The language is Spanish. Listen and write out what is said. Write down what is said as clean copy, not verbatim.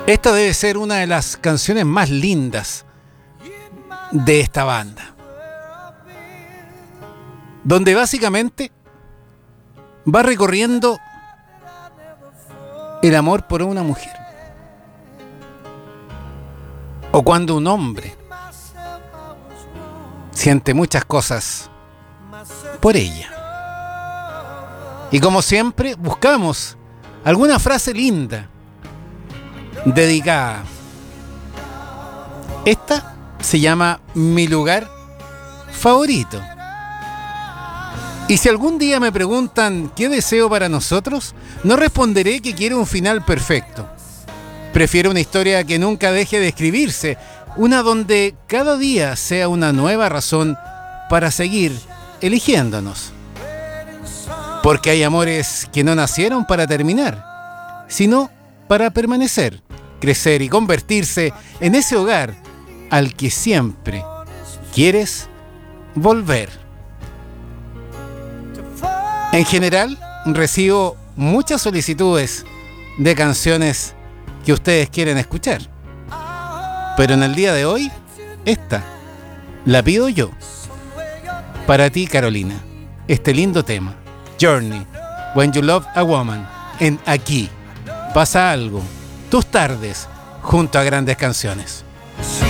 Esta debe ser una de las canciones más lindas de esta banda, donde básicamente va recorriendo el amor por una mujer, o cuando un hombre siente muchas cosas por ella. Y como siempre, buscamos alguna frase linda dedicada. Esta se llama Mi lugar favorito. Y si algún día me preguntan qué deseo para nosotros, no responderé que quiero un final perfecto. Prefiero una historia que nunca deje de escribirse, una donde cada día sea una nueva razón para seguir eligiéndonos. Porque hay amores que no nacieron para terminar, sino para permanecer, crecer y convertirse en ese hogar al que siempre quieres volver. En general, recibo muchas solicitudes de canciones que ustedes quieren escuchar. Pero en el día de hoy, esta la pido yo. Para ti, Carolina, este lindo tema, Journey, When You Love a Woman, en Aquí Pasa Algo, tus tardes junto a grandes canciones.